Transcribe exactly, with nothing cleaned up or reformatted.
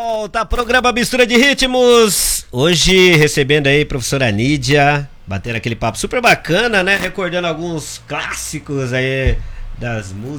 volta, programa Mistura de Ritmos. Hoje recebendo aí a professora Nídia, batendo aquele papo super bacana, né? Recordando alguns clássicos aí das músicas.